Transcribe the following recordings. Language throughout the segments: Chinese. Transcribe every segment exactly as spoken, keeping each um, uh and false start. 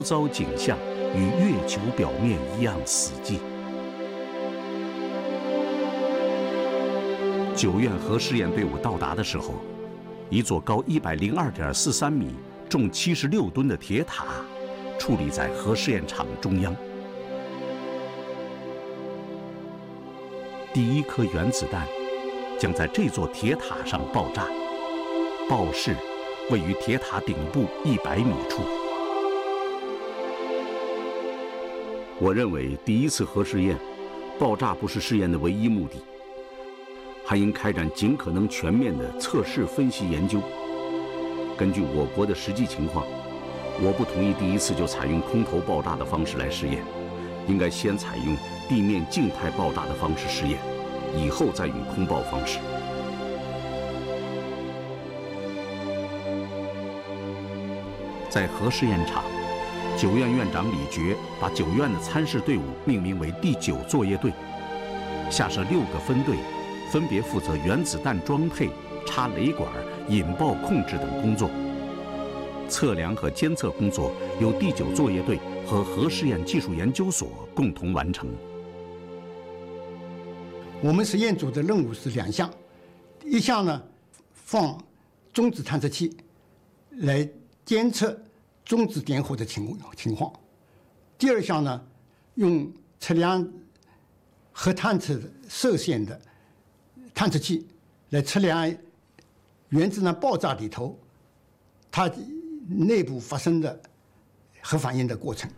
遭景象与月球表面一样死寂。九院核试验队伍到达的时候，一座高一百零二点四三米、重七十六吨的铁塔矗立在核试验场中央。第一颗原子弹将在这座铁塔上爆炸，爆室位于铁塔顶部一百米处。我认为第一次核试验，爆炸不是试验的唯一目的，还应开展尽可能全面的测试分析研究。根据我国的实际情况，我不同意第一次就采用空投爆炸的方式来试验，应该先采用地面静态爆炸的方式试验，以后再用空爆方式。在核试验场，九院院长李觉把九院的参试队伍命名为第九作业队，下设六个分队，分别负责原子弹装配、插雷管、引爆控制等工作。测量和监测工作由第九作业队和核试验技术研究所共同完成。 我们实验组的任务是两项，一项呢，放中子探测器来监测中子点火的情情况；第二项呢，用测量核探测射线的探测器来测量原子弹爆炸里头它内部发生的核反应的过程。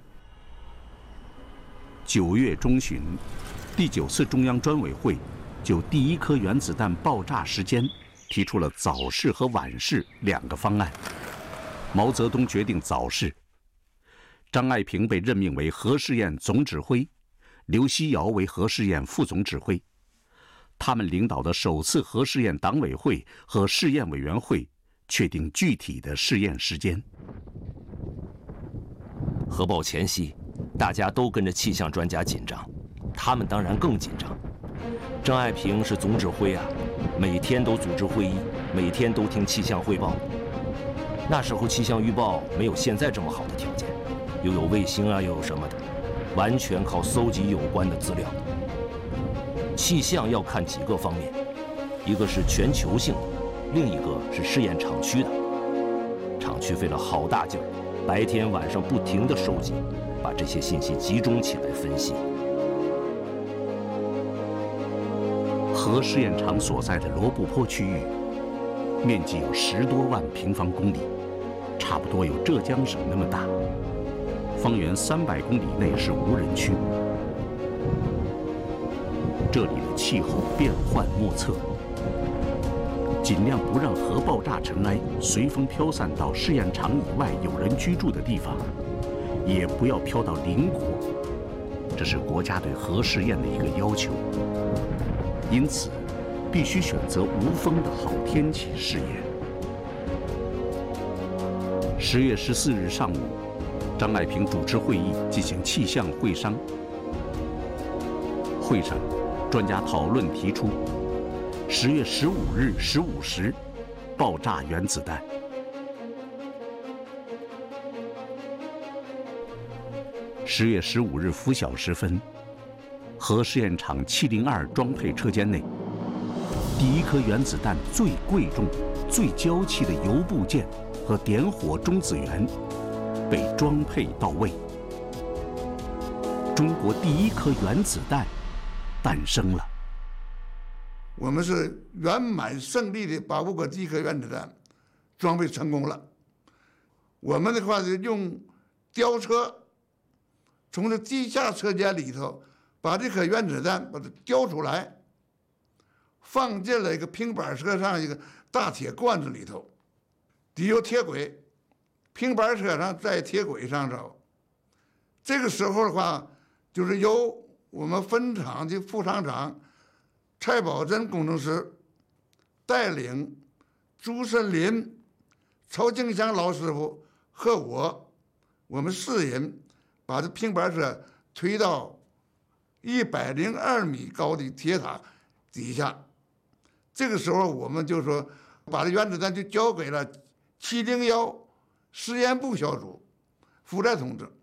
九月中旬，第九次中央专委会就第一颗原子弹爆炸时间提出了早试和晚试两个方案。毛泽东决定早试，张爱萍被任命为核试验总指挥，刘希尧为核试验副总指挥。他们领导的首次核试验党委会和试验委员会确定具体的试验时间。 核爆前夕，大家都跟着气象专家紧张，他们当然更紧张。张爱萍是总指挥啊，每天都组织会议，每天都听气象汇报。那时候气象预报没有现在这么好的条件，又有卫星啊，又有什么的，完全靠搜集有关的资料。气象要看几个方面，一个是全球性的，另一个是试验厂区的。厂区费了好大劲儿，白天晚上不停地收集，把这些信息集中起来分析。 核试验场所在的罗布泊区域，面积有十多万平方公里，差不多有浙江省那么大，方圆三百公里内是无人区。这里的气候变幻莫测，尽量不让核爆炸尘埃随风飘散到试验场以外有人居住的地方，也不要飘到邻国，这是国家对核试验的一个要求。因此，必须选择无风的好天气试验。十月十四日上午，张爱萍主持会议进行气象会商。会上，专家讨论提出，十月十五日十五时爆炸原子弹。十月十五日拂晓时分，核试验场七零二装配车间内，第一颗原子弹最贵重、最娇气的油部件和点火中子源被装配到位。中国第一颗原子弹诞生了。 我们是圆满胜利的把我国第一颗原子弹装备成功了。我们的话是用吊车从这地下车间里头把这颗原子弹把它吊出来，放进了一个平板车上一个大铁罐子里头，底有铁轨，平板车上在铁轨上头。这个时候的话，就是由我们分厂的副厂长蔡宝珍工程师带领朱森林、曹敬祥老师傅和我，我们四人把这平板车推到一百零二米高的铁塔底下。这个时候我们就说把这原子弹就交给了七零一实验部小组福寨同志。